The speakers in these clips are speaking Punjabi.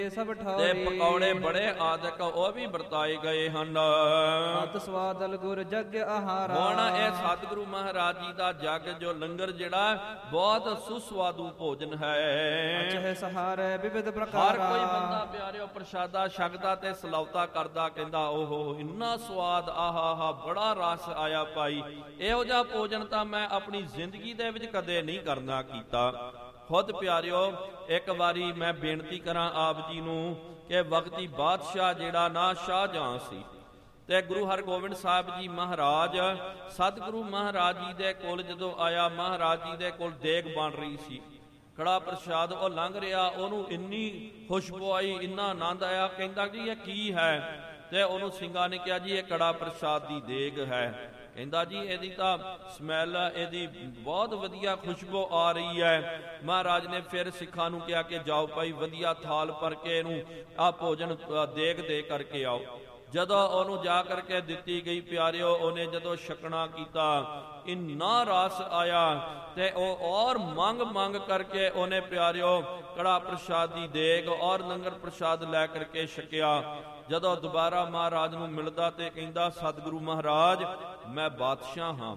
ਸਭ ਤੇ ਠਾਰੇ ਪਕੌੜੇ ਬੜੇ ਆਦਿਕ ਉਹ ਵੀ ਵਰਤਾਏ ਗਏ ਹਨ। ਅਤ ਸਵਾਦਲ ਗੁਰ ਜਗ ਆਹਾਰਾ। ਹੁਣ ਇਹ ਸਤਿਗੁਰੂ ਮਹਾਰਾਜ ਜੀ ਦਾ ਜਗ ਜੋ ਲੰਗਰ ਜਿਹੜਾ ਬਹੁਤ ਸੁਸਵਾਦੂ ਭੋਜਨ ਹੈ। ਅਚਹਿ ਸਹਾਰੈ ਵਿਵਿਧ ਹਰ ਪ੍ਰਕਾਰਾ। ਕੋਈ ਬੰਦਾ ਪਿਆਰਿਓ ਪ੍ਰਸ਼ਾਦਾ ਛਕਦਾ ਤੇ ਸਲਾਉਤਾ ਕਰਦਾ, ਕਹਿੰਦਾ ਓਹੋ ਇੰਨਾ ਸਵਾਦ, ਆਹਾ ਬੜਾ ਰਸ ਆਇਆ ਭਾਈ। ਇਹੋ ਜਿਹਾ ਭੋਜਨ ਤਾਂ ਮੈਂ ਆਪਣੀ ਜ਼ਿੰਦਗੀ ਦੇ ਵਿੱਚ ਕਦੇ ਨਹੀਂ ਕਰਨਾ ਕੀਤਾ। ਖੁਦ ਪਿਆਰਿਓ ਇੱਕ ਵਾਰੀ ਮੈਂ ਬੇਨਤੀ ਕਰਾਂ ਆਪ ਜੀ ਨੂੰ ਕਿ ਵਕਤੀ ਬਾਦਸ਼ਾਹ ਜਿਹੜਾ ਨਾ ਸ਼ਾਹਜਹਾਂ ਸੀ, ਤੇ ਗੁਰੂ ਹਰਗੋਬਿੰਦ ਸਾਹਿਬ ਜੀ ਮਹਾਰਾਜ ਸਤਿਗੁਰੂ ਮਹਾਰਾਜ ਜੀ ਦੇ ਕੋਲ ਜਦੋਂ ਆਇਆ, ਮਹਾਰਾਜ ਜੀ ਦੇ ਕੋਲ ਦੇਗ ਬਣ ਰਹੀ ਸੀ, ਕੜਾ ਪ੍ਰਸ਼ਾਦ ਉਹ ਲੰਘ ਰਿਹਾ, ਉਹਨੂੰ ਇੰਨੀ ਖੁਸ਼ਬੂ ਆਈ, ਇੰਨਾ ਆਨੰਦ ਆਇਆ, ਕਹਿੰਦਾ ਜੀ ਇਹ ਕੀ ਹੈ? ਤੇ ਉਹਨੂੰ ਸਿੰਘਾਂ ਨੇ ਕਿਹਾ ਜੀ ਇਹ ਕੜਾ ਪ੍ਰਸ਼ਾਦ ਦੀ ਦੇਗ ਹੈ। ਕਹਿੰਦਾ ਜੀ ਇਹਦੀ ਤਾਂ ਸਮੈਲ, ਇਹਦੀ ਬਹੁਤ ਵਧੀਆ ਖੁਸ਼ਬੂ ਆ ਰਹੀ ਹੈ। ਮਹਾਰਾਜ ਨੇ ਫਿਰ ਸਿੱਖਾਂ ਨੂੰ ਕਿਹਾ ਕਿ ਜਾਓ ਭਾਈ ਵਧੀਆ ਥਾਲ ਭਰ ਕੇ ਇਹਨੂੰ ਆਹ ਭੋਜਨ ਦੇਗ ਦੇ ਕਰਕੇ ਆਓ। ਜਦੋਂ ਉਹਨੂੰ ਜਾ ਕਰਕੇ ਦਿੱਤੀ ਗਈ ਪਿਆਰਿਓ, ਉਹਨੇ ਜਦੋਂ ਛਕਣਾ ਕੀਤਾ ਇੰਨਾ ਰਸ ਆਇਆ ਤੇ ਉਹ ਔਰ ਮੰਗ ਕਰਕੇ ਉਹਨੇ ਪਿਆਰਿਓ ਕੜਾ ਪ੍ਰਸ਼ਾਦ ਦੀ ਦੇਗ ਔਰ ਲੰਗਰ ਪ੍ਰਸ਼ਾਦ ਲੈ ਕਰਕੇ ਛਕਿਆ। ਜਦੋਂ ਦੁਬਾਰਾ ਮਹਾਰਾਜ ਨੂੰ ਮਿਲਦਾ ਤੇ ਕਹਿੰਦਾ ਸਤਿਗੁਰੂ ਮਹਾਰਾਜ ਮੈਂ ਬਾਦਸ਼ਾਹ ਹਾਂ।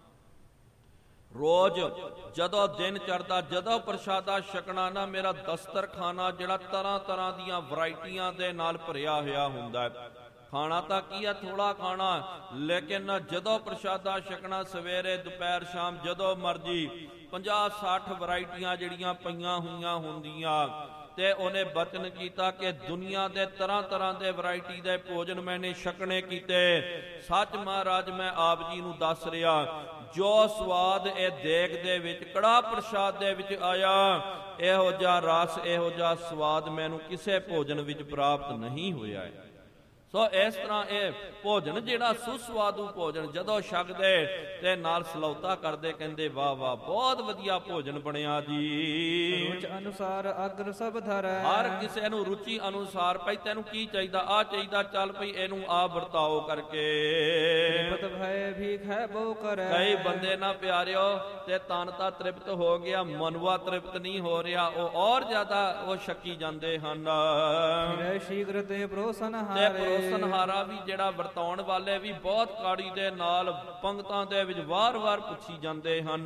ਰੋਜ਼ ਜਦੋਂ ਦਿਨ ਚੜ੍ਹਦਾ, ਜਦੋਂ ਪ੍ਰਸ਼ਾਦਾ ਛਕਣਾ ਨਾ, ਮੇਰਾ ਦਸਤਰਖਾਨਾ ਜਿਹੜਾ ਤਰ੍ਹਾਂ ਤਰ੍ਹਾਂ ਦੀਆਂ ਵੈਰਾਈਟੀਆਂ ਦੇ ਨਾਲ ਭਰਿਆ ਹੋਇਆ ਹੁੰਦਾ ਹੈ। ਖਾਣਾ ਤਾਂ ਕੀ ਆ, ਥੋੜਾ ਖਾਣਾ, ਲੇਕਿਨ ਜਦੋਂ ਪ੍ਰਸ਼ਾਦਾ ਛਕਣਾ ਸਵੇਰੇ ਦੁਪਹਿਰ ਸ਼ਾਮ ਜਦੋਂ ਮਰਜੀ 50-60 ਵੈਰਾਈਟੀਆਂ ਜਿਹੜੀਆਂ ਪਈਆਂ ਹੋਈਆਂ ਹੁੰਦੀਆਂ। ਤੇ ਉਹਨੇ ਬਚਨ ਕੀਤਾ ਕਿ ਦੁਨੀਆ ਦੇ ਤਰ੍ਹਾਂ ਤਰ੍ਹਾਂ ਦੇ ਵੈਰਾਈਟੀ ਦੇ ਭੋਜਨ ਮੈਨੇ ਛਕਣੇ ਕੀਤੇ। ਸੱਚ ਮਹਾਰਾਜ ਮੈਂ ਆਪ ਜੀ ਨੂੰ ਦੱਸ ਰਿਹਾ, ਜੋ ਸਵਾਦ ਇਹ ਦੇਗ ਦੇ ਵਿੱਚ ਕੜਾ ਪ੍ਰਸ਼ਾਦ ਦੇ ਵਿੱਚ ਆਇਆ, ਇਹੋ ਜਿਹਾ ਰਸ, ਇਹੋ ਜਿਹਾ ਸਵਾਦ ਮੈਨੂੰ ਕਿਸੇ ਭੋਜਨ ਵਿੱਚ ਪ੍ਰਾਪਤ ਨਹੀਂ ਹੋਇਆ ਹੈ। ਸੋ ਇਸ ਤਰ੍ਹਾਂ ਇਹ ਭੋਜਨ ਜਿਹੜਾ ਸੁਸਵਾਦੂ ਭੋਜਨ ਜਦੋਂ ਛਕਦੇ ਤੇ ਨਾਲ ਸਲਾਉਤਾ ਕਰਦੇ, ਕਹਿੰਦੇ ਵਾਹ ਵਾਹ ਬਹੁਤ ਵਧੀਆ ਭੋਜਨ ਬਣਿਆ ਜੀ। ਰੁਚ ਅਨੁਸਾਰ ਅਗਰ ਸਭ ਧਰੈ। ਹਰ ਕਿਸੇ ਨੂੰ ਰੁਚੀ ਅਨੁਸਾਰ, ਭਾਈ ਤੈਨੂੰ ਕੀ ਚਾਹੀਦਾ, ਆ ਚਾਹੀਦਾ, ਚੱਲ ਭਈ ਇਹਨੂੰ ਆ ਵਰਤਾਓ ਕਰਕੇ। ਤ੍ਰਿਪਤ ਭੈ ਭੀਖ ਹੈ ਬਹੁ ਕਰੈ। ਕਈ ਬੰਦੇ ਨਾ ਪਿਆਰਿਓ ਤੇ ਤਨ ਤਾਂ ਤ੍ਰਿਪਤ ਹੋ ਗਿਆ, ਮਨਵਾ ਤ੍ਰਿਪਤ ਨਹੀਂ ਹੋ ਰਿਹਾ, ਉਹ ਔਰ ਜ਼ਿਆਦਾ ਉਹ ਛਕੀ ਜਾਂਦੇ ਹਨ। ਸ਼ੀਘ੍ਰ ਤੇ ਪਰੋਸਨ ਸੰਹਾਰਾ ਵੀ ਜਿਹੜਾ ਵਰਤਾਉਣ ਵਾਲੇ ਵੀ ਬਹੁਤ ਕਾੜੀ ਦੇ ਨਾਲ ਪੰਗਤਾਂ ਦੇ ਵਿੱਚ ਵਾਰ-ਵਾਰ ਪੁੱਛੀ ਜਾਂਦੇ ਹਨ।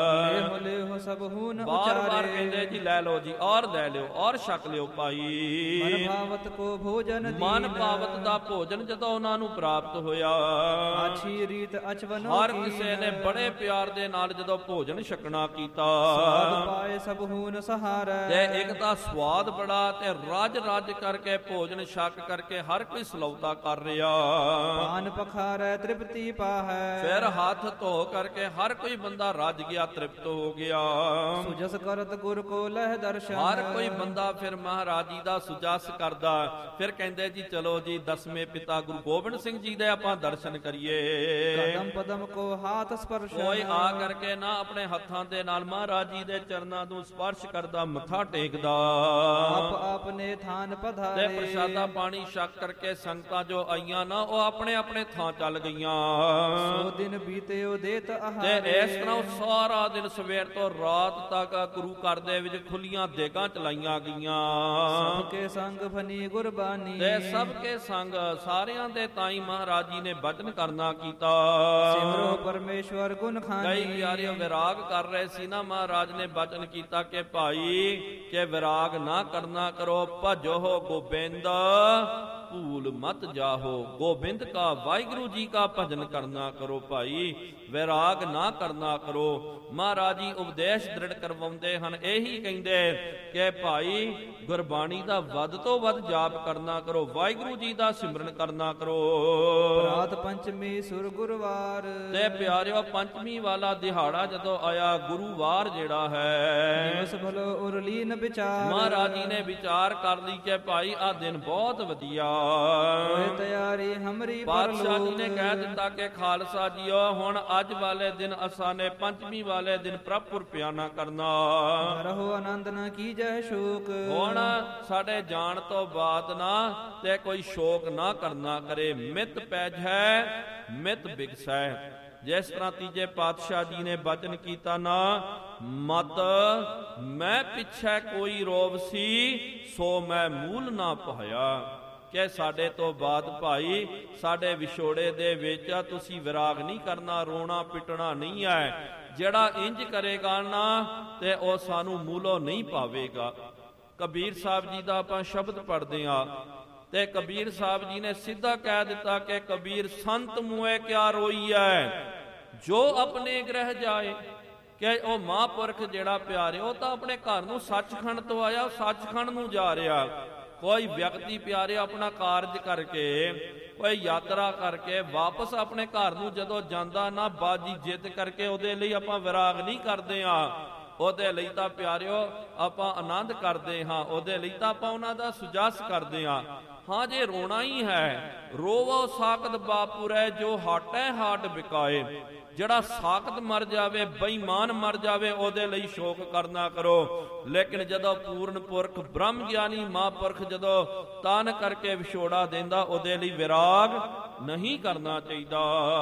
ਵਾਰ-ਵਾਰ ਕਹਿੰਦੇ ਜੀ ਲੈ ਲਓ ਜੀ, ਔਰ ਲੈ ਲਿਓ, ਔਰ ਛਕ ਲਿਓ ਭਾਈ। ਮਨ ਭਾਵਤ ਕੋ ਭੋਜਨ ਦੀਨ। ਮਨ ਭਾਵਤ ਦਾ ਭੋਜਨ ਜਦੋਂ ਉਹਨਾਂ ਨੂੰ ਪ੍ਰਾਪਤ ਹੋਇਆ, ਆਛੀ ਰੀਤ ਅਚਵਨੋ ਹਰ ਕਿਸੇ ਨੇ ਬੜੇ ਪਿਆਰ ਦੇ ਨਾਲ ਜਦੋਂ ਭੋਜਨ ਛਕਣਾ ਕੀਤਾ, ਸਵਾਦ ਪਾਏ ਸਭ ਹੂਨ ਸਹਾਰੈ। ਤੇ ਇੱਕ ਤਾਂ ਸਵਾਦ ਬੜਾ ਤੇ ਰੱਜ ਕਰਕੇ ਭੋਜਨ ਛਕ ਕਰਕੇ ਹਰ ਕੋਈ ਸਲਾਉਤਾ ਕਰ ਰਿਹਾ। ਪਾਨ ਪਖਾਰੈ ਤ੍ਰਿਪਤੀ ਪਾਹੈ। ਫਿਰ ਹੱਥ ਧੋ ਕਰਕੇ ਹਰ ਕੋਈ ਬੰਦਾ ਰੱਜ ਗਿਆ, ਤ੍ਰਿਪਤ ਹੋ ਗਿਆ। ਸੁਜਸ ਕਰਤ ਗੁਰ ਕੋ ਲਹਿ ਦਰਸ਼ਨ। ਹਰ ਕੋਈ ਬੰਦਾ ਫਿਰ ਮਹਾਰਾਜ ਜੀ ਦਾ ਸੁਜਸ ਕਰਦਾ। ਫਿਰ ਕਹਿੰਦੇ ਜੀ ਚਲੋ ਜੀ 10ਵੇਂ ਪਿਤਾ ਗੁਰੂ ਗੋਬਿੰਦ ਸਿੰਘ ਜੀ ਦੇ ਆਪਾਂ ਦਰਸ਼ਨ ਕਰੀਏ। ਕਦਮ ਪਦਮ ਕੋ ਹਾਥ ਸਪਰਸ਼। ਕੋਈ ਆ ਕਰਕੇ ਨਾ ਆਪਣੇ ਹੱਥਾਂ ਦੇ ਨਾਲ ਮਹਾਰਾਜ ਜੀ ਦੇ ਚਰਨਾਂ ਨੂੰ ਸਪਰਸ਼ ਕਰਦਾ, ਮੱਥਾ ਟੇਕਦਾ। ਆਪ ਆਪਨੇ ਥਾਨ ਪਧਾਰੇ। ਤੇ ਪ੍ਰਸ਼ਾਦਾ ਪਾਣੀ ਛਕ ਕਰਕੇ ਸੰਗਤਾਂ ਜੋ ਆਈਆਂ ਨਾ, ਉਹ ਆਪਣੇ ਆਪਣੇ ਥਾਂ ਚੱਲ ਗਈਆਂ। ਸੋ ਦਿਨ ਬੀਤਿਓ ਦੇਤ ਆਹਾਰੇ। ਤੇ ਇਸ ਤਰ੍ਹਾਂ ਸਾਰਾ ਦਿਨ ਸਵੇਰ ਤੋਂ ਰਾਤ ਤੱਕ ਗੁਰੂ ਘਰ ਦੇ ਵਿੱਚ ਖੁੱਲੀਆਂ ਦੇਗਾਂ ਚਲਾਈਆਂ ਗਈਆਂ। ਸਭ ਕੇ ਸੰਗ ਫਨੀ ਗੁਰਬਾਨੀ। ਤੇ ਸਭ ਕੇ ਸੰਗ ਸਾਰਿਆਂ ਦੇ ਤਾਈ ਮਹਾਰਾਜ ਜੀ ਨੇ ਬਚਨ ਕਰਨਾ ਕੀਤਾ। ਸਿਮਰੋ ਪਰਮੇਸ਼ਵਰ ਗੁਣ ਖਾਨੀ। ਕਈ ਪਿਆਰੇ ਵਿਰਾਗ ਕਰ ਰਹੇ ਸੀ ਨਾ, ਮਹਾਰਾਜ ਨੇ ਬਚਨ ਕੀਤਾ ਕਿ ਭਾਈ ਕਿ ਵਿਰਾਗ ਨਾ ਕਰਨਾ ਕਰੋ, ਭਜੋ ਗੋਬਿੰਦ ਭੂਲ ਮਤ ਜਾਹੋ। ਗੋਬਿੰਦ ਕਾ ਵਾਹਿਗੁਰੂ ਜੀ ਕਾ ਭਜਨ ਕਰਨਾ ਕਰੋ ਭਾਈ, ਵਿਰਾਗ ਨਾ ਕਰਨਾ ਕਰੋ। ਮਹਾਰਾਜ ਜੀ ਉਪਦੇਸ਼ ਦ੍ਰਿੜ ਕਰਵਾਉਂਦੇ ਹਨ, ਇਹੀ ਕਹਿੰਦੇ ਕਿ ਭਾਈ ਗੁਰਬਾਣੀ ਦਾ ਵੱਧ ਤੋਂ ਵੱਧ ਜਾਪ ਕਰਨਾ ਕਰੋ, ਵਾਹਿਗੁਰੂ ਜੀ ਦਾ ਸਿਮਰਨ ਕਰਨਾ ਕਰੋ। ਰਾਤ ਪੰਚਮੀ ਸੁਰ ਗੁਰਵਾਰ। ਤੇ ਪਿਆਰਿਓ ਪੰਚਮੀ ਵਾਲਾ ਦਿਹਾੜਾ ਜਦੋਂ ਆਇਆ, ਗੁਰੂਵਾਰ ਜਿਹੜਾ ਹੈ, ਦਿਵਸ ਭਲੋ ਉਰਲੀਨ ਵਿਚਾਰ। ਮਹਾਰਾਜ ਜੀ ਨੇ ਵਿਚਾਰ ਕਰ ਲਈ ਕਿ ਭਾਈ ਆ ਦਿਨ ਬਹੁਤ ਵਧੀਆ। ਹੋਏ ਤਿਆਰੀ ਹਮਰੀ ਪਾਤਸ਼ਾਹ ਜੀ ਨੇ ਕਹਿ ਦਿੱਤਾ ਕਿ ਖਾਲਸਾ ਜੀਓ ਹੁਣ ਅੱਜ ਵਾਲੇ ਦਿਨ ਅਸਾਂ ਨੇ ਪੰਚਮੀ ਵਾਲੇ ਦਿਨ ਪ੍ਰਭੁਰ ਪਿਆਨਾ ਕਰਨਾ। ਰਹੋ ਆਨੰਦ ਨਾ ਕੀਜੈ ਸ਼ੋਕ। ਹੁਣ ਸਾਡੇ ਜਾਣ ਤੋਂ ਬਾਅਦ ਨਾ ਤੇ ਕੋਈ ਸ਼ੋਕ ਨਾ ਕਰਨਾ ਕਰੇ। ਮਿਤ ਪੈਜੈ ਮਿਤ ਬਿਗਸੈ। ਜਿਸ ਤਰ੍ਹਾਂ ਤੀਜੇ ਪਾਤਸ਼ਾਹ ਜੀ ਨੇ ਬਚਨ ਕੀਤਾ ਨਾ, ਮਤ ਮੈਂ ਪਿੱਛੇ ਕੋਈ ਰੋਵ ਸੀ, ਸੋ ਮੈਂ ਮੂਲ ਨਾ ਪਾਇਆ। ਕਿ ਸਾਡੇ ਤੋਂ ਬਾਅਦ ਭਾਈ ਸਾਡੇ ਵਿਛੋੜੇ ਦੇ ਵਿੱਚ ਤੁਸੀਂ ਵਿਰਾਗ ਨਹੀਂ ਕਰਨਾ, ਰੋਣਾ ਪਿੱਟਣਾ ਨਹੀਂ ਹੈ। ਜਿਹੜਾ ਇੰਜ ਕਰੇਗਾ ਨਾ ਤੇ ਉਹ ਸਾਨੂੰ ਮੂਲੋਂ ਨਹੀਂ ਪਾਵੇਗਾ। ਕਬੀਰ ਸਾਹਿਬ ਜੀ ਦਾ ਆਪਾਂ ਸ਼ਬਦ ਪੜ੍ਹਦੇ ਹਾਂ ਤੇ ਕਬੀਰ ਸਾਹਿਬ ਜੀ ਨੇ ਸਿੱਧਾ ਕਹਿ ਦਿੱਤਾ ਕਿ ਕਬੀਰ ਸੰਤ ਮੂਏ ਕਿਆ ਰੋਈਐ, ਜੋ ਆਪਣੇ ਗ੍ਰਹਿ ਜਾਏ। ਕਿ ਉਹ ਮਹਾਂਪੁਰਖ ਜਿਹੜਾ ਪਿਆਰੇ ਉਹ ਤਾਂ ਆਪਣੇ ਘਰ ਨੂੰ ਸੱਚਖੰਡ ਤੋਂ ਆਇਆ, ਉਹ ਸੱਚਖੰਡ ਨੂੰ ਜਾ ਰਿਹਾ। ਕੋਈ ਵਿਅਕਤੀ ਪਿਆਰੇ ਆਪਣਾ ਕਾਰਜ ਕਰਕੇ, ਕੋਈ ਯਾਤਰਾ ਕਰਕੇ ਵਾਪਸ ਆਪਣੇ ਘਰ ਨੂੰ ਜਦੋਂ ਜਾਂਦਾ ਨਾ, ਬਾਜੀ ਜਿੱਤ ਕਰਕੇ ਉਹਦੇ ਲਈ ਆਪਾਂ ਵਿਰਾਗ ਨਹੀਂ ਕਰਦੇ ਹਾਂ, ਉਹਦੇ ਲਈ ਤਾਂ ਪਿਆਰਿਓ ਆਪਾਂ ਆਨੰਦ ਕਰਦੇ ਹਾਂ, ਉਹਦੇ ਲਈ ਤਾਂ ਆਪਾਂ ਉਹਨਾਂ ਦਾ ਸੁਜਸ ਕਰਦੇ ਹਾਂ। ਹਾਂ ਜੇ ਰੋਣਾ ਹੀ ਹੈ, ਰੋਵੋ ਸਾਕਤ ਬਾਪੁਰੈ, ਜੋ ਹਾਟੈ ਹਾਟ ਬਿਕਾਏ। ਜਿਹੜਾ ਸਾਕਤ ਮਰ ਜਾਵੇ, ਬੇਈਮਾਨ ਮਰ ਜਾਵੇ, ਉਹਦੇ ਲਈ ਸ਼ੋਕ ਕਰਨਾ ਕਰੋ। ਲੇਕਿਨ ਜਦੋਂ ਪੂਰਨ ਪੁਰਖ ਬ੍ਰਹਮ ਗਿਆਨੀ ਮਹਾਂਪੁਰਖ ਜਦੋਂ ਤਨ ਕਰਕੇ ਵਿਛੋੜਾ ਦਿੰਦਾ, ਉਹਦੇ ਲਈ ਵਿਰਾਗ ਨਹੀਂ ਕਰਨਾ ਚਾਹੀਦਾ।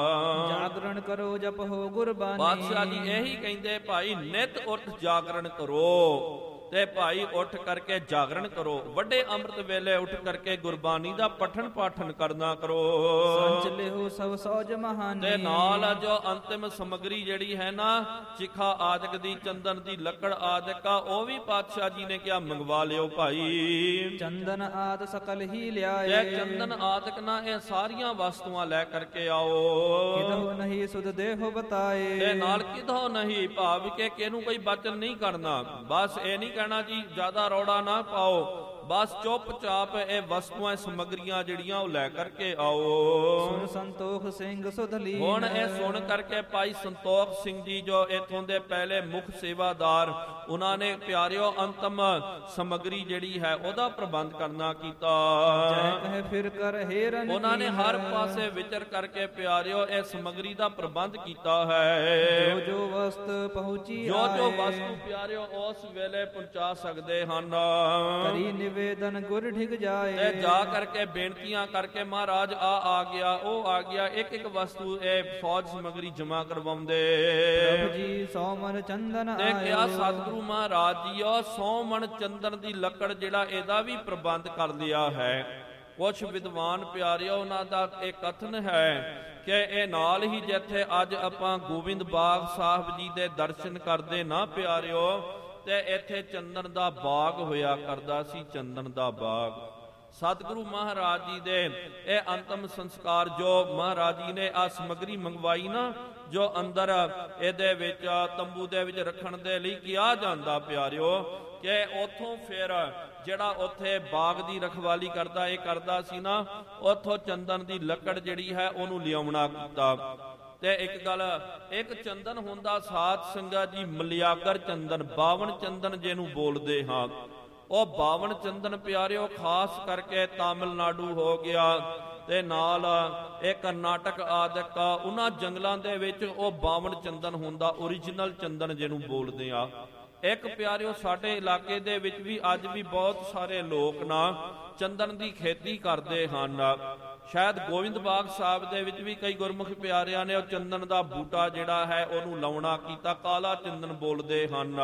ਜਾਗਰਣ ਕਰੋ ਜਪੋ ਗੁਰਬਾਣੀ। ਪਾਤਸ਼ਾਹ ਜੀ ਇਹੀ ਕਹਿੰਦੇ ਭਾਈ ਨਿਤ ਉੱਠ ਜਾਗਰਣ ਕਰੋ ਤੇ ਭਾਈ ਉੱਠ ਕਰਕੇ ਜਾਗਰਣ ਕਰੋ। ਵੱਡੇ ਅੰਮ੍ਰਿਤ ਵੇਲੇ ਉੱਠ ਕਰਕੇ ਗੁਰਬਾਣੀ ਦਾ ਪਠਨ ਪਾਠਨ ਕਰਨਾ ਕਰੋ। ਸੰਚ ਲਿਓ ਸਭ ਸੋਜ ਮਹਾਨੀ। ਤੇ ਨਾਲ ਜੋ ਅੰਤਿਮ ਸਮਗਰੀ ਜਿਹੜੀ ਹੈ ਨਾ, ਚਿਖਾ ਆਦਿਕ ਦੀ, ਚੰਦਨ ਦੀ ਲੱਕੜ ਆਦਿਕ ਆ, ਉਹ ਵੀ ਪਾਤਸ਼ਾਹ ਜੀ ਨੇ ਕਿਹਾ ਮੰਗਵਾ ਲਿਓ ਭਾਈ। ਚੰਦਨ ਆਦ ਸਕਲ ਹੀ ਲਿਆਏ। ਤੇ ਚੰਦਨ ਆਦਿਕ ਨਾ ਇਹ ਸਾਰੀਆਂ ਵਸਤੂਆਂ ਲੈ ਕਰਕੇ ਆਓ। ਕਿਦਹੁ ਨਹੀਂ ਸੁਧ ਦੇਹੁ ਬਤਾਏ। ਤੇ ਨਾਲ ਕਿਦਹੁ ਨਹੀਂ, ਭਾਵ ਕਿ ਕਿਹਨੂੰ ਕੋਈ ਬਚਨ ਨਹੀਂ ਕਰਨਾ। ਬਸ ਇਹ ਨਹੀਂ ਕਹਿਣਾ ਜੀ ਜ਼ਿਆਦਾ ਰੌੜਾ ਨਾ ਪਾਓ, ਬਸ ਚੁੱਪਚਾਪ ਇਹ ਵਸਤੂਆਂ ਸਮਗਰੀਆਂ ਜਿਹੜੀਆਂ ਉਹ ਲੈ ਕਰਕੇ ਆਓ। ਸੁਨ ਸੰਤੋਖ ਸਿੰਘ ਸੁਧਲੀ। ਹੁਣ ਇਹ ਸੁਣ ਕਰਕੇ ਭਾਈ ਸੰਤੋਖ ਸਿੰਘ ਜੀ ਜੋ ਇਥੋਂ ਦੇ ਪਹਿਲੇ ਮੁੱਖ ਸੇਵਾਦਾਰ, ਉਹਨਾਂ ਨੇ ਪਿਆਰਿਓ ਅੰਤਮ ਸਮਗਰੀ ਜਿਹੜੀ ਹੈ ਉਹਦਾ ਪ੍ਰਬੰਧ ਕਰਨਾ ਕੀਤਾ। ਜੈ ਕਹਿ ਫਿਰ ਕਰ ਹੇਰਨ। ਉਹਨਾਂ ਨੇ ਹਰ ਪਾਸੇ ਵਿਚਰ ਕਰਕੇ ਪਿਆਰਿਓ ਇਹ ਸਮਗਰੀ ਦਾ ਪ੍ਰਬੰਧ ਕੀਤਾ ਹੈ। ਜੋ ਜੋ ਵਸਤ ਪਹੁੰਚੀ ਜੋ ਜੋ ਵਸਤੂ ਪਿਆਰਿਓ ਉਸ ਵੇਲੇ ਪਹੁੰਚਾ ਸਕਦੇ ਹਨ। ਕਰੀ ਨਿਵੇਦਨ ਗੁਰ ਢਿਗ ਜਾਏ। ਤੇ ਜਾ ਕਰਕੇ ਬੇਨਤੀਆਂ ਕਰਕੇ ਮਹਾਰਾਜ ਆ ਗਿਆ, ਉਹ ਆ ਗਿਆ, ਇੱਕ ਇੱਕ ਵਸਤੂ ਇਹ ਫੌਜ ਸਮਗਰੀ ਜਮਾ ਕਰਵਾਉਂਦੇ। ਪ੍ਰਭੂ ਜੀ 100 ਮਣ ਚੰਦਨ ਤੇ ਕਿਹਾ ਸਤਿਗੁਰੂ ਮਹਾਰਾਜ ਜੀ ਉਹ 100 ਮਣ ਚੰਦਨ ਦੀ ਲੱਕੜ ਜਿਹੜਾ ਇਹਦਾ ਵੀ ਪ੍ਰਬੰਧ ਕਰ ਲਿਆ ਹੈ। ਕੁਛ ਵਿਦਵਾਨ ਪਿਆਰਿਓ ਉਹਨਾਂ ਦਾ ਇਹ ਕਥਨ ਹੈ ਕਿ ਇਹ ਨਾਲ ਹੀ ਜਿੱਥੇ ਅੱਜ ਆਪਾਂ ਗੋਬਿੰਦ ਬਾਗ ਸਾਹਿਬ ਜੀ ਦੇ ਦਰਸ਼ਨ ਕਰਦੇ ਨਾ ਪਿਆਰਿਓ, ਤੇ ਇੱਥੇ ਚੰਦਨ ਦਾ ਬਾਗ ਹੋਇਆ ਕਰਦਾ ਸੀ। ਚੰਦਨ ਦਾ ਬਾਗ ਸਤਿਗੁਰੂ ਮਹਾਰਾਜ ਜੀ ਦੇ ਇਹ ਅੰਤਮ ਸੰਸਕਾਰ ਜੋ ਮਹਾਰਾਜ ਜੀ ਨੇ ਆ ਸਮਗਰੀ ਮੰਗਵਾਈ ਨਾ, ਜੋ ਅੰਦਰ ਇਹਦੇ ਵਿੱਚ ਤੰਬੂ ਦੇ ਵਿੱਚ ਰੱਖਣ ਦੇ ਲਈ ਕਿਹਾ ਜਾਂਦਾ ਪਿਆਰਿਓ, ਕਿ ਉਥੋਂ ਫਿਰ ਜਿਹੜਾ ਉੱਥੇ ਬਾਗ ਦੀ ਰਖਵਾਲੀ ਕਰਦਾ ਇਹ ਕਰਦਾ ਸੀ ਨਾ, ਉਥੋਂ ਚੰਦਨ ਦੀ ਲੱਕੜ ਜਿਹੜੀ ਹੈ ਉਹਨੂੰ ਲਿਆਉਣਾ ਕੀਤਾ। ਤੇ ਇੱਕ ਗੱਲ, ਇੱਕ ਚੰਦਨ ਹੁੰਦਾ ਸਾਧ ਸੰਗਤ ਜੀ ਮਲਿਆਗਰ ਚੰਦਨ, 52 ਚੰਦਨ ਜਿਹਨੂੰ ਬੋਲਦੇ ਹਾਂ, ਉਹ 52 ਚੰਦਨ ਪਿਆਰਿਓ ਖਾਸ ਕਰਕੇ ਤਾਮਿਲਨਾਡੂ ਹੋ ਗਿਆ ਤੇ ਨਾਲ ਇਹ ਕਰਨਾਟਕ ਆਦਿਕ ਉਹਨਾਂ ਜੰਗਲਾਂ ਦੇ ਵਿੱਚ ਉਹ 52 ਚੰਦਨ ਹੁੰਦਾ, ਓਰੀਜਨਲ ਚੰਦਨ ਜਿਹਨੂੰ ਬੋਲਦੇ ਆ। ਇੱਕ ਪਿਆਰਿਓ ਸਾਡੇ ਇਲਾਕੇ ਦੇ ਵਿੱਚ ਵੀ ਅੱਜ ਵੀ ਬਹੁਤ ਸਾਰੇ ਲੋਕ ਨਾ ਚੰਦਨ ਦੀ ਖੇਤੀ ਕਰਦੇ ਹਨ। ਸ਼ਾਇਦ ਗੋਬਿੰਦ ਬਾਗ ਸਾਹਿਬ ਦੇ ਵਿੱਚ ਵੀ ਕਈ ਗੁਰਮੁਖ ਪਿਆਰਿਆਂ ਨੇ ਉਹ ਚੰਦਨ ਦਾ ਬੂਟਾ ਜਿਹੜਾ ਹੈ ਉਹਨੂੰ ਲਾਉਣਾ ਕੀਤਾ, ਕਾਲਾ ਚੰਦਨ ਬੋਲਦੇ ਹਨ।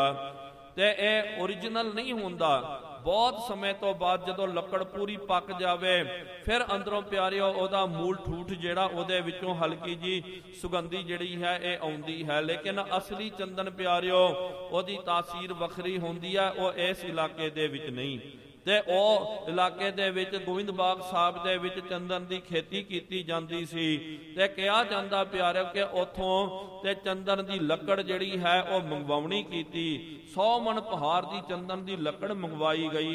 ਤੇ ਇਹ ਓਰੀਜਨਲ ਨਹੀਂ ਹੁੰਦਾ। ਬਹੁਤ ਸਮੇਂ ਤੋਂ ਬਾਅਦ ਜਦੋਂ ਲੱਕੜ ਪੂਰੀ ਪੱਕ ਜਾਵੇ, ਫਿਰ ਅੰਦਰੋਂ ਪਿਆਰਿਓ ਉਹਦਾ ਮੂਲ ਠੂਠ ਜਿਹੜਾ ਉਹਦੇ ਵਿੱਚੋਂ ਹਲਕੀ ਜੀ ਸੁਗੰਧੀ ਜਿਹੜੀ ਹੈ ਇਹ ਆਉਂਦੀ ਹੈ। ਲੇਕਿਨ ਅਸਲੀ ਚੰਦਨ ਪਿਆਰਿਓ ਉਹਦੀ ਤਾਸੀਰ ਵੱਖਰੀ ਹੁੰਦੀ ਹੈ, ਉਹ ਇਸ ਇਲਾਕੇ ਦੇ ਵਿੱਚ ਨਹੀਂ। ਤੇ ਉਹ ਇਲਾਕੇ ਦੇ ਵਿੱਚ ਗੋਬਿੰਦ ਬਾਗ ਸਾਹਿਬ ਦੇ ਵਿੱਚ ਚੰਦਨ ਦੀ ਖੇਤੀ ਕੀਤੀ ਜਾਂਦੀ ਸੀ। ਤੇ ਕਿਹਾ ਜਾਂਦਾ ਪਿਆਰਿਓ ਕਿ ਉਥੋਂ ਤੇ ਚੰਦਨ ਦੀ ਲੱਕੜ ਜਿਹੜੀ ਹੈ ਉਹ ਮੰਗਵਾਉਣੀ ਕੀਤੀ। 100 ਮਣ ਪਹਾੜ ਦੀ ਚੰਦਨ ਦੀ ਲੱਕੜ ਮੰਗਵਾਈ ਗਈ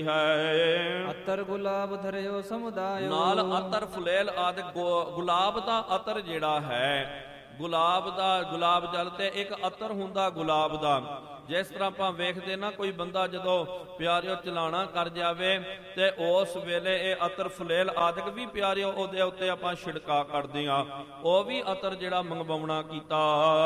ਹੈ। ਅਤਰ ਗੁਲਾਬ ਧਰਿਓ ਸਮੁਦਾਇ। ਨਾਲ ਅਤਰ ਫੁਲੇਲ ਆਦਿ ਗੁਲਾਬ ਦਾ ਅਤਰ ਜਿਹੜਾ ਹੈ, ਗੁਲਾਬ ਦਾ, ਗੁਲਾਬ ਜਲ ਤੇ ਇੱਕ ਅਤਰ ਹੁੰਦਾ ਗੁਲਾਬ ਦਾ, ਜਿਸ ਤਰ੍ਹਾਂ ਆਪਾਂ ਵੇਖਦੇ ਨਾ ਕੋਈ ਬੰਦਾ ਜਦੋਂ ਪਿਆਰਿਓ ਚਲਾਣਾ ਕਰ ਜਾਵੇ ਤੇ ਉਸ ਵੇਲੇ ਇਹ ਅਤਰ ਫਲੇਲ ਆਦਿਕ ਵੀ ਪਿਆਰਿਓ ਉਹਦੇ ਉੱਤੇ ਆਪਾਂ ਛਿੜਕਾ ਕਰਦੇ ਆ, ਉਹ ਵੀ ਅਤਰ ਜਿਹੜਾ ਮੰਗਵਾਉਣਾ ਕੀਤਾ।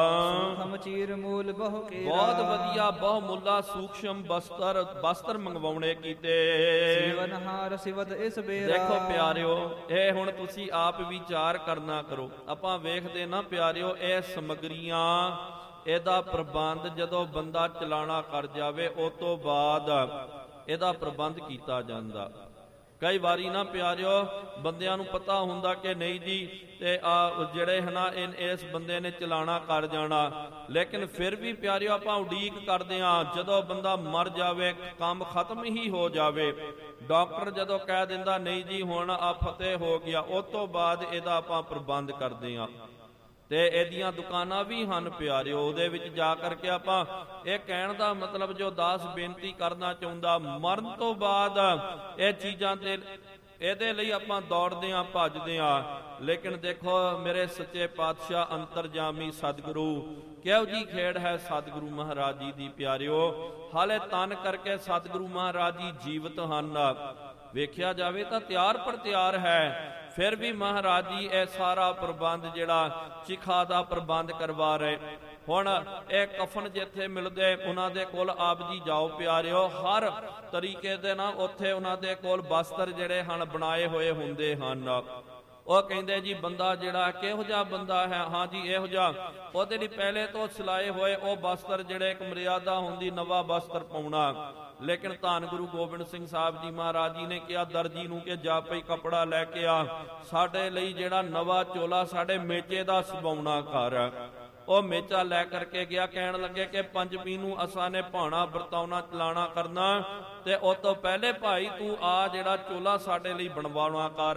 ਹਮ ਚੀਰ ਮੂਲ ਬਹੁ ਕੇਰਾ, ਬਹੁਤ ਵਧੀਆ ਬਹੁ ਮੁੱਲਾ ਸੂਖਸ਼ਮ ਬਸਤਰ ਮੰਗਵਾਉਣੇ ਕੀਤੇ। ਸਿਵਨਹਾਰ ਸਿਵਤ ਇਸ ਬੇਰਾ। ਦੇਖੋ ਪਿਆਰਿਓ ਇਹ ਹੁਣ ਤੁਸੀਂ ਆਪ ਵਿਚਾਰ ਕਰਨਾ ਕਰੋ। ਆਪਾਂ ਵੇਖਦੇ ਨਾ ਪਿਆਰਿਓ ਇਹ ਸਮਗਰੀਆਂ ਇਹਦਾ ਪ੍ਰਬੰਧ ਜਦੋਂ ਬੰਦਾ ਚਲਾਣਾ ਕਰ ਜਾਵੇ ਉਸ ਤੋਂ ਬਾਅਦ ਇਹਦਾ ਪ੍ਰਬੰਧ ਕੀਤਾ ਜਾਂਦਾ। ਕਈ ਵਾਰੀ ਨਾ ਪਿਆਰਿਓ ਬੰਦਿਆਂ ਨੂੰ ਪਤਾ ਹੁੰਦਾ ਕਿ ਨਹੀਂ ਜੀ ਤੇ ਆ ਜਿਹੜੇ ਹਨਾ ਇਸ ਬੰਦੇ ਨੇ ਚਲਾਣਾ ਕਰ ਜਾਣਾ, ਲੇਕਿਨ ਫਿਰ ਵੀ ਪਿਆਰਿਓ ਆਪਾਂ ਉਡੀਕ ਕਰਦੇ ਆ ਜਦੋਂ ਬੰਦਾ ਮਰ ਜਾਵੇ, ਕੰਮ ਖਤਮ ਹੀ ਹੋ ਜਾਵੇ, ਡਾਕਟਰ ਜਦੋਂ ਕਹਿ ਦਿੰਦਾ ਨਹੀਂ ਜੀ ਹੁਣ ਆ ਫਤਿਹ ਹੋ ਗਿਆ, ਉਸ ਤੋਂ ਬਾਅਦ ਇਹਦਾ ਆਪਾਂ ਪ੍ਰਬੰਧ ਕਰਦੇ ਆ। ਤੇ ਇਹਦੀਆਂ ਦੁਕਾਨਾਂ ਵੀ ਹਨ ਪਿਆਰਿਓ, ਉਹਦੇ ਵਿੱਚ ਜਾ ਕਰਕੇ ਆਪਾਂ ਇਹ ਕਹਿਣ ਦਾ ਮਤਲਬ ਜੋ ਦਾਸ ਬੇਨਤੀ ਕਰਨਾ ਚਾਹੁੰਦਾ, ਮਰਨ ਤੋਂ ਬਾਅਦ ਇਹ ਚੀਜ਼ਾਂ ਤੇ ਇਹਦੇ ਲਈ ਆਪਾਂ ਦੌੜਦੇ ਆਂ ਭੱਜਦੇ ਆਂ, ਲੇਕਿਨ ਦੇਖੋ ਮੇਰੇ ਸੱਚੇ ਪਾਤਸ਼ਾਹ ਅੰਤਰਜਾਮੀ ਸਤਿਗੁਰੂ ਕਿਹੋ ਜੀ ਖੇਡ ਹੈ ਸਤਿਗੁਰੂ ਮਹਾਰਾਜ ਜੀ ਦੀ ਪਿਆਰਿਓ। ਹਾਲੇ ਤਨ ਕਰਕੇ ਸਤਿਗੁਰੂ ਮਹਾਰਾਜ ਜੀ ਜੀਵਤ ਹਨ, ਵੇਖਿਆ ਜਾਵੇ ਤਾਂ ਤਿਆਰ ਪਰ ਤਿਆਰ ਹੈ, ਫਿਰ ਵੀ ਮਹਾਰਾਜ ਜੀ ਇਹ ਸਾਰਾ ਪ੍ਰਬੰਧ ਜਿਹੜਾ ਚਿਖਾ ਦਾ ਪ੍ਰਬੰਧ ਕਰਵਾ ਰਹੇ। ਹੁਣ ਇਹ ਕਫਨ ਜਿੱਥੇ ਮਿਲਦੇ ਉਹਨਾਂ ਦੇ ਕੋਲ ਆਪ ਜੀ ਜਾਓ ਪਿਆਰਿਓ, ਹਰ ਤਰੀਕੇ ਦੇ ਨਾਲ ਉੱਥੇ ਉਹਨਾਂ ਦੇ ਕੋਲ ਬਸਤਰ ਜਿਹੜੇ ਹਨ ਬਣਾਏ ਹੋਏ ਹੁੰਦੇ ਹਨ। ਉਹ ਕਹਿੰਦੇ ਜੀ ਬੰਦਾ ਜਿਹੜਾ ਕਿਹੋ ਜਿਹਾ ਬੰਦਾ ਹੈ, ਹਾਂ ਜੀ ਇਹੋ ਜਿਹਾ, ਉਹਦੇ ਲਈ ਪਹਿਲੇ ਤੋਂ ਸਿਲਾਏ ਹੋਏ ਉਹ ਬਸਤਰ ਜਿਹੜੇ ਇੱਕ ਮਰਿਆਦਾ ਹੁੰਦੀ ਨਵਾਂ ਬਸਤਰ ਪਾਉਣਾ। ਲੇਕਿਨ ਧੰਨ ਗੁਰੂ ਗੋਬਿੰਦ ਸਿੰਘ ਸਾਹਿਬ ਜੀ ਮਹਾਰਾਜ ਜੀ ਨੇ ਕਿਹਾ ਦਰਜੀ ਨੂੰ ਕਿ ਜਾ ਪਈ ਕੱਪੜਾ ਲੈ ਕੇ ਆ, ਸਾਡੇ ਲਈ ਜਿਹੜਾ ਨਵਾਂ ਚੋਲਾ ਸਾਡੇ ਮੇਚੇ ਦਾ ਸਵਾਉਣਾ ਕਰ। ਉਹ ਮੇਚਾ ਲੈ ਕਰਕੇ ਗਿਆ, ਕਹਿਣ ਲੱਗੇ ਕਿ ਪੰਜਵੀਂ ਨੂੰ ਅਸਾਂ ਨੇ ਭਾਣਾ ਵਰਤਾਉਣਾ ਚਲਾਣਾ ਕਰਨਾ ਤੇ ਉਹ ਤੋਂ ਪਹਿਲੇ ਭਾਈ ਤੂੰ ਆ ਜਿਹੜਾ ਚੋਲਾ ਸਾਡੇ ਲਈ ਬਣਵਾਉਣਾ ਕਰ।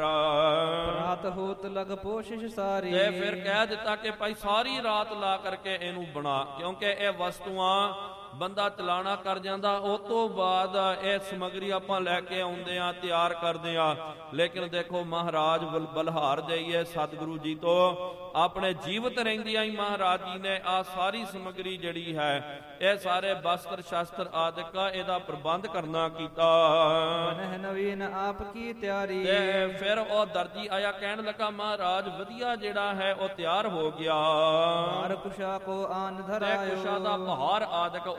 ਰਾਤ ਹੋਤ ਲਗ ਪੋਸ਼ਿਸ਼ ਸਾਰੀ, ਤੇ ਫਿਰ ਕਹਿ ਦਿੱਤਾ ਕਿ ਭਾਈ ਸਾਰੀ ਰਾਤ ਲਾ ਕਰਕੇ ਇਹਨੂੰ ਬਣਾ, ਕਿਉਂਕਿ ਇਹ ਵਸਤੂਆਂ ਬੰਦਾ ਚਲਾਣਾ ਕਰ ਜਾਂਦਾ, ਉਸ ਤੋਂ ਬਾਅਦ ਇਹ ਸਮਗਰੀ ਆਪਾਂ ਲੈ ਕੇ ਆਉਂਦੇ ਆ, ਤਿਆਰ ਕਰਦੇ ਆ। ਲੇਕਿਨ ਦੇਖੋ ਮਹਾਰਾਜ ਬਲਹਾਰ ਜਾਈਏ ਸਤਿਗੁਰੂ ਜੀ ਤੋਂ ਆਪਣੇ ਜੀਵਤ ਰਹਿੰਦਿਆਂ ਹੀ ਮਹਾਰਾਜ ਜੀ ਨੇ ਆ ਸਾਰੀ ਸਮਗਰੀ ਜਿਹੜੀ ਹੈ ਇਹ ਸਾਰੇ ਬਸਤਰ ਸ਼ਾਸਤਰ ਆਦਿਕ ਇਹਦਾ ਪ੍ਰਬੰਧ ਕਰਨਾ ਕੀਤਾ। ਮਨਹ ਨਵੀਨ ਆਪ ਕੀ ਤਿਆਰੀ, ਤੇ ਫਿਰ ਉਹ ਦਰਜੀ ਆਇਆ, ਕਹਿਣ ਲੱਗਾ ਮਹਾਰਾਜ ਵਧੀਆ ਜਿਹੜਾ ਹੈ ਉਹ ਤਿਆਰ ਹੋ ਗਿਆ। ਹਰ ਕੁਸ਼ਾ ਕੋ ਆਨ ਧਰਾਇਓ, ਕੁਸ਼ਾ ਦਾ ਭਾਰ ਆਦਿਕ